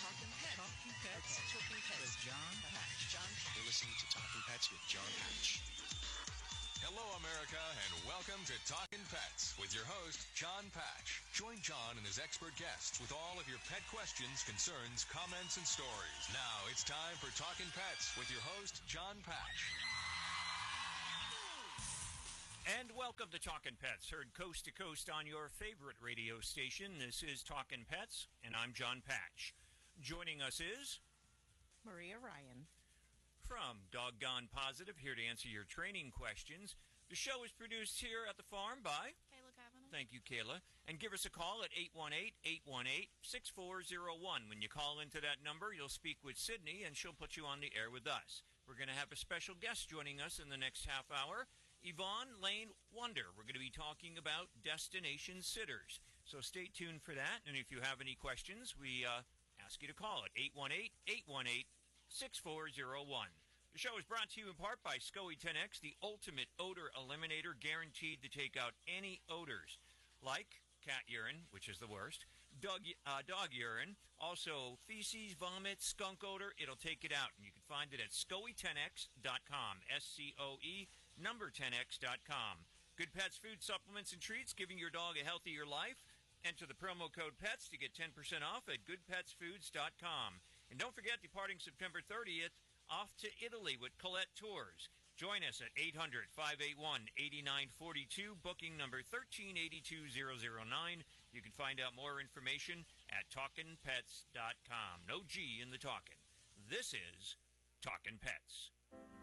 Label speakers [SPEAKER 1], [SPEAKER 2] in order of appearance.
[SPEAKER 1] Talking Pets.
[SPEAKER 2] Talking Pets.
[SPEAKER 1] Okay. Talking Pets.
[SPEAKER 2] With John Patch.
[SPEAKER 1] John Patch.
[SPEAKER 3] You're listening to Talking Pets with John Patch.
[SPEAKER 4] Hello, America, and welcome to Talkin' Pets with your host, John Patch. Join John and his expert guests with all of your pet questions, concerns, comments, and stories. Now it's time for Talkin' Pets with your host, John Patch.
[SPEAKER 5] And welcome to Talkin' Pets, heard coast to coast on your favorite radio station. This is Talkin' Pets, and I'm John Patch. Joining us is
[SPEAKER 6] Maria Ryan.
[SPEAKER 5] From Doggone Positive, here to answer your training questions. The show is produced here at the farm by
[SPEAKER 7] Kayla Kavanagh.
[SPEAKER 5] Thank you, Kayla. And give us a call at 818-818-6401. When you call into that number, you'll speak with Sydney, and she'll put you on the air with us. We're going to have a special guest joining us in the next half hour, Yvonne Lane Wonder. We're going to be talking about destination sitters. So stay tuned for that. And if you have any questions, we ask you to call at 818-818-6401. The show is brought to you in part by SCOE 10X, the ultimate odor eliminator, guaranteed to take out any odors, like cat urine, which is the worst, dog urine, also feces, vomit, skunk odor. It'll take it out, and you can find it at SCOE10X.com, SCOE number 10X.com. Good Pets food supplements and treats, giving your dog a healthier life. Enter the promo code PETS to get 10% off at goodpetsfoods.com. And don't forget, departing September 30th, off to Italy with Colette Tours. Join us at 800-581-8942, booking number 1382009. You can find out more information at talkinpets.com. No G in the talkin'. This is Talkin' Pets.